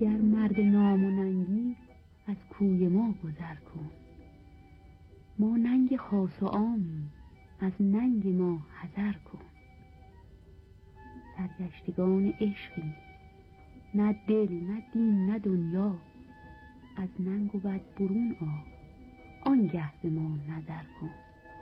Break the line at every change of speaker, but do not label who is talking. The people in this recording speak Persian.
گر مرد نام و ننگی از کوی ما گذر کن. ما ننگ خاص و عامی، از ننگ ما حذر کن. سرگشتگان عشقی، نه دل نه دین نه دنیا، از ننگ و بد برون آ، آنگه به ما نظر کن.